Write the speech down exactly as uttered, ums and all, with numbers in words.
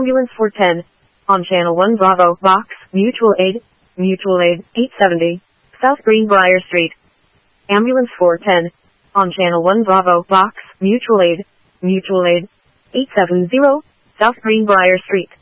Ambulance four ten. On Channel one Bravo, Box, Mutual Aid, Mutual Aid, eight seventy, South Greenbrier Street. Ambulance four ten. On Channel one Bravo, Box, Mutual Aid, Mutual Aid, eight seventy, South Greenbrier Street.